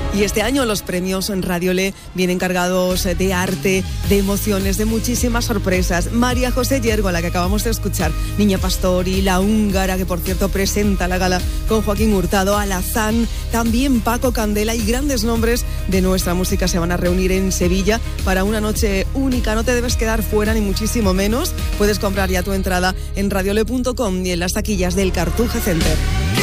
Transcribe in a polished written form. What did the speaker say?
Y este año los premios en Radiole vienen cargados de arte, de emociones, de muchísimas sorpresas. María José Yergo, la que acabamos de escuchar, Niña Pastori, La Húngara, que por cierto presenta la gala con Joaquín Hurtado, Alazán, también Paco Candela y grandes nombres de nuestra música se van a reunir en Sevilla para una noche única. No te debes quedar fuera ni muchísimo menos. Puedes comprar ya tu entrada en radiole.com y en las taquillas del Cartuja Center.